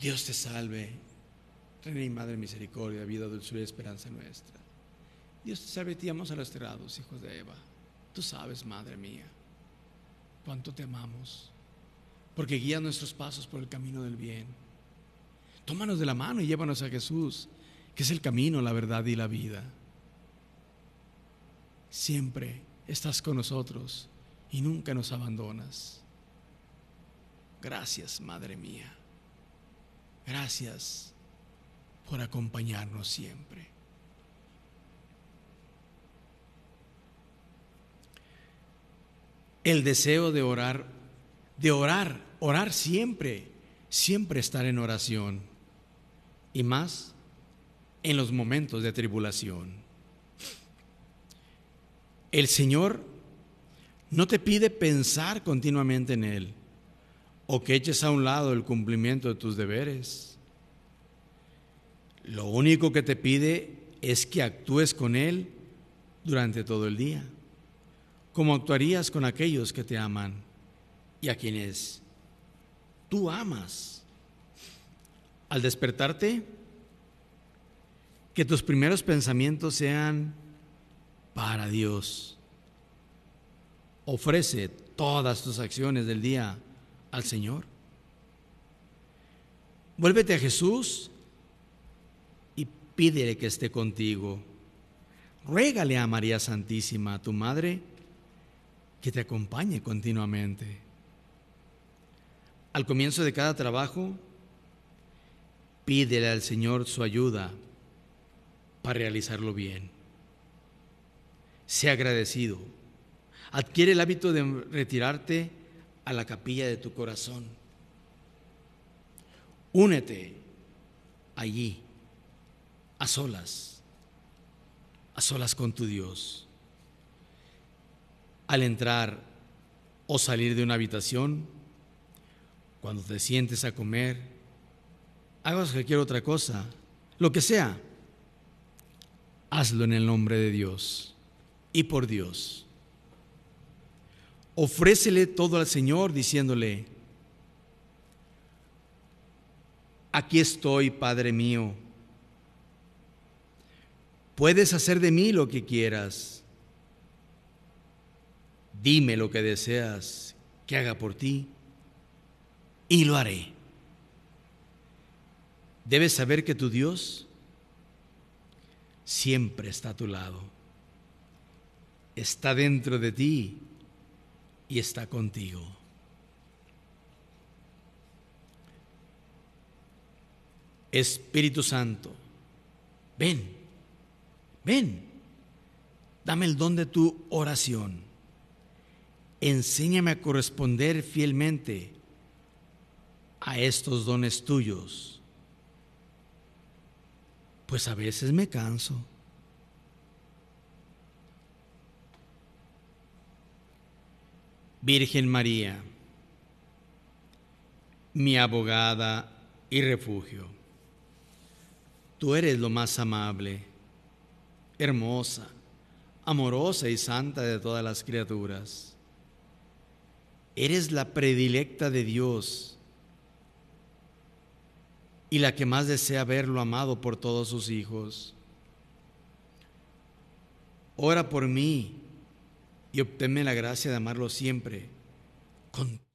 Dios te salve, Reina y Madre de Misericordia, vida, dulzura y esperanza nuestra. Dios te salve, te amamos a los desterrados, hijos de Eva. Tú sabes, Madre mía, cuánto te amamos, porque guías nuestros pasos por el camino del bien. Tómanos de la mano y llévanos a Jesús, que es el camino, la verdad y la vida. Siempre estás con nosotros y nunca nos abandonas. Gracias, Madre mía. Gracias por acompañarnos siempre. El deseo de orar siempre, siempre estar en oración, y más en los momentos de tribulación. El Señor no te pide pensar continuamente en Él o que eches a un lado el cumplimiento de tus deberes. Lo único que te pide es que actúes con Él durante todo el día, como actuarías con aquellos que te aman y a quienes tú amas. Al despertarte, que tus primeros pensamientos sean para Dios. Ofrece todas tus acciones del día al Señor. Vuélvete a Jesús y pídele que esté contigo. Ruégale a María Santísima, tu Madre, que te acompañe continuamente. Al comienzo de cada trabajo, pídele al Señor su ayuda para realizarlo bien. Sé agradecido. Adquiere el hábito de retirarte a la capilla de tu corazón. Únete allí, a solas con tu Dios. Al entrar o salir de una habitación, cuando te sientes a comer, hagas cualquier otra cosa, lo que sea, hazlo en el nombre de Dios y por Dios. Ofrécele todo al Señor diciéndole: aquí estoy, Padre mío. Puedes hacer de mí lo que quieras. Dime lo que deseas que haga por ti y lo haré. Debes saber que tu Dios siempre está a tu lado, está dentro de ti y está contigo. Espíritu Santo, ven, dame el don de tu oración. Enséñame a corresponder fielmente a estos dones tuyos, pues a veces me canso. Virgen María, mi abogada y refugio, tú eres lo más amable, hermosa, amorosa y santa de todas las criaturas. Eres la predilecta de Dios y la que más desea verlo amado por todos sus hijos. Ora por mí y obténme la gracia de amarlo siempre con